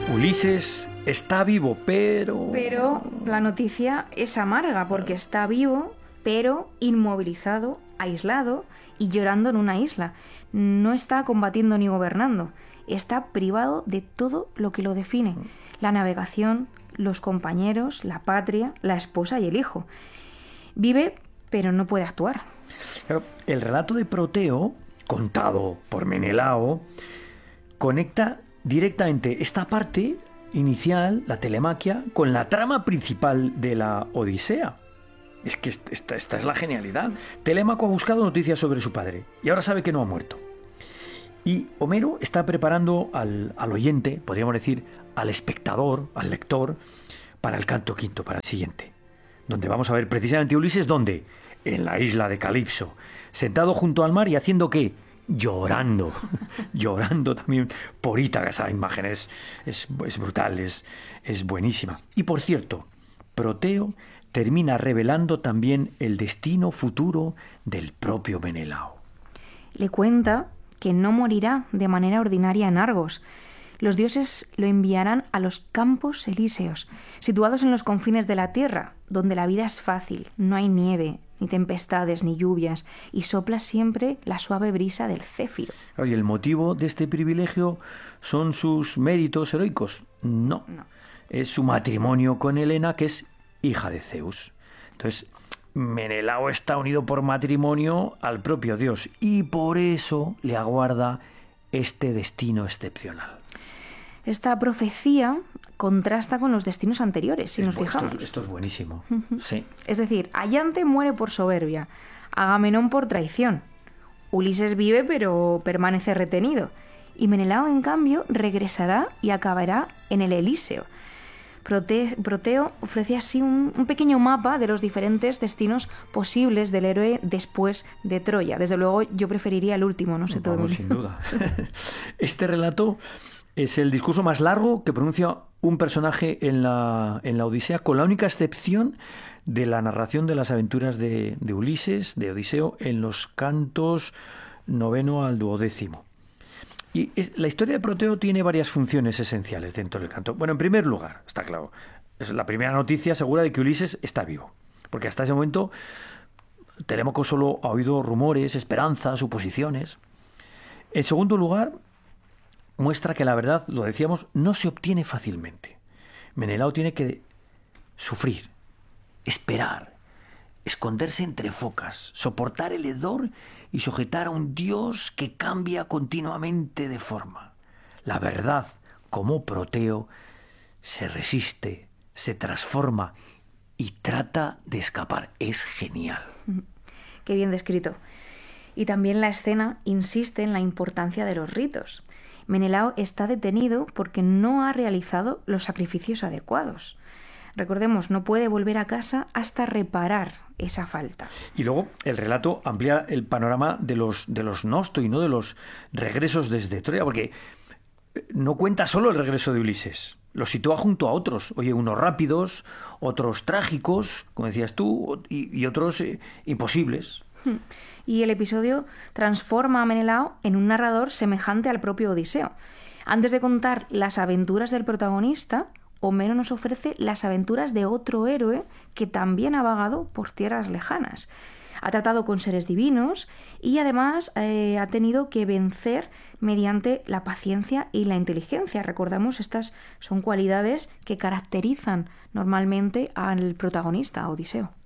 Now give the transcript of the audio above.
Ulises está vivo, pero... Pero la noticia es amarga porque está vivo, pero inmovilizado, aislado y llorando en una isla. No está combatiendo ni gobernando. Está privado de todo lo que lo define. La navegación, los compañeros, la patria, la esposa y el hijo. Vive, pero no puede actuar. Claro, el relato de Proteo, contado por Menelao, conecta directamente esta parte inicial, la telemaquia, con la trama principal de la Odisea. Es que esta es la genialidad. Telémaco ha buscado noticias sobre su padre y ahora sabe que no ha muerto. Y Homero está preparando al oyente, podríamos decir, al espectador, al lector, para el canto quinto, para el siguiente, donde vamos a ver precisamente a Ulises, ¿dónde? En la isla de Calipso, sentado junto al mar y haciendo ¿qué? Llorando, llorando también por Ítaca. Esa imagen es brutal, es buenísima. Y por cierto, Proteo termina revelando también el destino futuro del propio Menelao. Le cuenta que no morirá de manera ordinaria en Argos. Los dioses lo enviarán a los campos elíseos, situados en los confines de la tierra, donde la vida es fácil, no hay nieve, ni tempestades, ni lluvias, y sopla siempre la suave brisa del céfiro. ¿Y el motivo de este privilegio son sus méritos heroicos? No. Es su matrimonio con Helena, que es hija de Zeus. Entonces, Menelao está unido por matrimonio al propio Dios, y por eso le aguarda este destino excepcional. Esta profecía contrasta con los destinos anteriores, si nos fijamos. Esto es buenísimo. Sí. Es decir, Ayante muere por soberbia, Agamenón por traición, Ulises vive pero permanece retenido, y Menelao, en cambio, regresará y acabará en el Elíseo. Proteo ofrece así un pequeño mapa de los diferentes destinos posibles del héroe después de Troya. Desde luego, yo preferiría el último, no sé todo. Sin duda. Este relato es el discurso más largo que pronuncia un personaje en la Odisea, con la única excepción de la narración de las aventuras de Ulises, de Odiseo, en los cantos 9 al 12. Y la historia de Proteo tiene varias funciones esenciales dentro del canto. Bueno, en primer lugar, está claro, es la primera noticia segura de que Ulises está vivo, porque hasta ese momento Telémaco solo ha oído rumores, esperanzas, suposiciones. En segundo lugar, muestra que la verdad, lo decíamos, no se obtiene fácilmente. Menelao tiene que sufrir, esperar, esconderse entre focas, soportar el hedor y sujetar a un Dios que cambia continuamente de forma. La verdad, como Proteo, se resiste, se transforma y trata de escapar. Es genial. Qué bien descrito. Y también la escena insiste en la importancia de los ritos. Menelao está detenido porque no ha realizado los sacrificios adecuados. Recordemos, no puede volver a casa hasta reparar esa falta. Y luego el relato amplía el panorama de los nostoi, ¿no? De los regresos desde Troya, porque no cuenta solo el regreso de Ulises, lo sitúa junto a otros. Oye, unos rápidos, otros trágicos, como decías tú, y otros imposibles. Y el episodio transforma a Menelao en un narrador semejante al propio Odiseo. Antes de contar las aventuras del protagonista, Homero nos ofrece las aventuras de otro héroe que también ha vagado por tierras lejanas. Ha tratado con seres divinos y además ha tenido que vencer mediante la paciencia y la inteligencia. Recordamos, estas son cualidades que caracterizan normalmente al protagonista, Odiseo.